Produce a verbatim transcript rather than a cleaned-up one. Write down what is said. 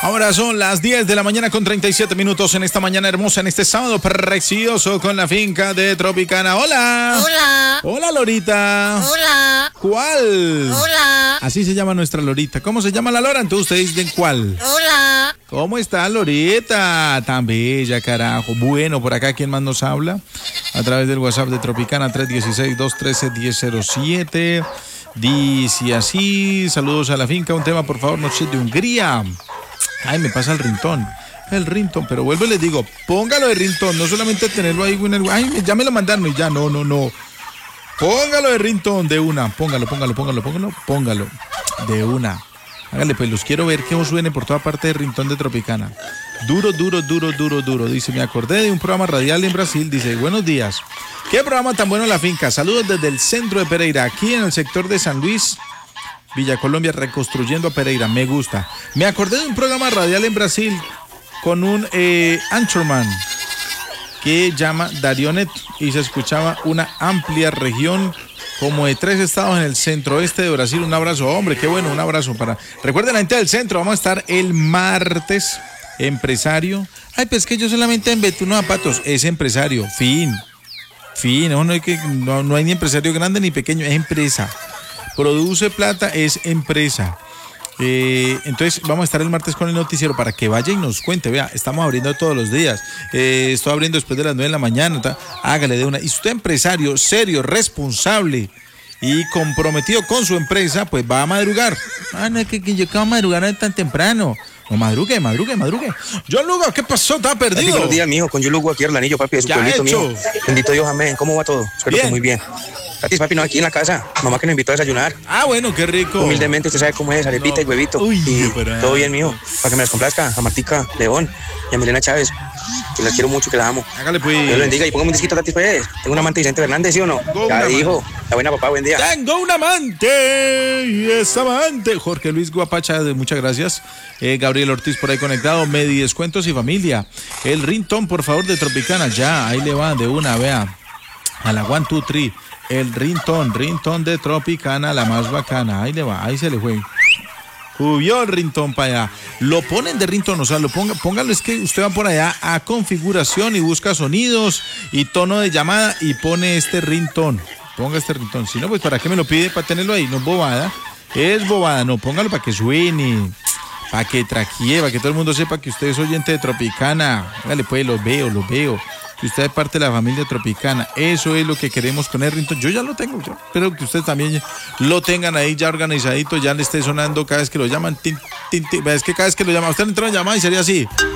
Ahora son las diez de la mañana con treinta y siete minutos en esta mañana hermosa, en este sábado precioso con la finca de Tropicana. ¡Hola! Hola. Hola, Lorita. Hola. ¿Cuál? Hola. Así se llama nuestra Lorita. ¿Cómo se llama la Lora? Entonces ustedes dicen cuál. Hola. ¿Cómo está Lorita? Tan bella, carajo. Bueno, por acá, ¿quién más nos habla? A través del WhatsApp de Tropicana, tres uno seis, dos uno tres, uno cero cero siete. Dice así, saludos a la finca, un tema por favor, noche de Hungría. Ay, me pasa el rintón, el rintón, pero vuelvo y les digo, póngalo de rintón, no solamente tenerlo ahí, ay, ya me lo mandaron y ya, no, no, no. Póngalo de rintón de una, póngalo, póngalo, póngalo, póngalo, póngalo, de una. Hágale, pues los quiero ver que os suene por toda parte de rintón de Tropicana. Duro, duro, duro, duro, duro. Dice, me acordé de un programa radial en Brasil. Dice, buenos días. ¿Qué programa tan bueno la finca? Saludos desde el centro de Pereira, aquí en el sector de San Luis, Villa Colombia, reconstruyendo a Pereira. Me gusta. Me acordé de un programa radial en Brasil con un eh, anchorman que llama Darionet y se escuchaba una amplia región como de tres estados en el centro oeste de Brasil. Un abrazo, hombre, qué bueno, un abrazo para... Recuerden la gente del centro, vamos a estar el martes, empresario. Ay, pues que yo solamente inventé unos zapatos, es empresario, fin, fin, no, no, hay que, no, no hay ni empresario grande ni pequeño, es empresa. Produce plata, es empresa. Eh, entonces vamos a estar el martes con el noticiero para que vaya y nos cuente. Vea, estamos abriendo todos los días, eh, estoy abriendo después de las nueve de la mañana, ta, hágale de una. Y si usted empresario serio, responsable y comprometido con su empresa, pues va a madrugar. Ah, no, que, que yo que va a madrugar tan temprano. No, madrugue, madrugue, madrugue. John Lugo, ¿qué pasó? ¿Está perdido? Buenos días, mijo, con John Lugo aquí, Orlanillo, papi, de su pueblito, mijo. Bendito Dios, amén. ¿Cómo va todo? Espero bien. Que muy bien. Gratis, papi, no, aquí en la casa. Mamá que nos invitó a desayunar. Ah, bueno, qué rico. Humildemente, usted sabe cómo es, arepita no. y huevito. Uy, y pero... todo bien, mijo. Para que me las complazca a Martica León y a Milena Chávez. Que las quiero mucho, que las amo. Hágale, pues. Dios lo bendiga y póngame un disquito gratis, pues. Tengo un amante, Vicente Fernández, ¿sí o no? Go ya dijo. La buena papá, buen día. Tengo un amante y es amante. Jorge Luis Guapacha, muchas gracias. Eh, Gabriel Ortiz por ahí conectado. Medi Descuentos y Familia. El rintón, por favor, de Tropicana. Ya, ahí le van de una, vea. A la one, two, three. El rintón, rintón de Tropicana, la más bacana. Ahí le va, ahí se le fue. Subió el rintón para allá. Lo ponen de rintón, o sea, lo ponga, póngalo, es que usted va por allá a configuración y busca sonidos y tono de llamada y pone este rintón. Ponga este rintón. Si no, pues ¿para qué me lo pide? Para tenerlo ahí. No es bobada. Es bobada, no. Póngalo para que suene. Para que traquee, para que todo el mundo sepa que usted es oyente de Tropicana. Hágale, pues, lo veo, lo veo. Que usted es parte de la familia Tropicana. Eso es lo que queremos con el rintón. Yo ya lo tengo, yo espero que ustedes también lo tengan ahí ya organizadito, ya le esté sonando cada vez que lo llaman. Tin, tin, tin. Es que cada vez que lo llaman, usted entra en llamada y sería así.